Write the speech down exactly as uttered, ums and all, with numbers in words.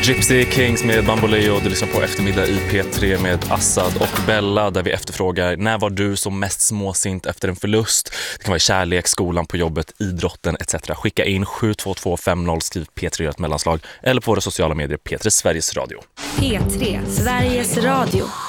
Gypsy Kings med Bamboleo. Du lyssnar på Eftermiddag i P tre med Assad och Bella, där vi efterfrågar: när var du som mest småsint efter en förlust? Det kan vara i kärlek, skolan, på jobbet, idrotten et cetera. Skicka in sju två två fem noll, skriv P tre, gör ett mellanslag, eller på våra sociala medier P tre Sveriges Radio. P tre Sveriges Radio.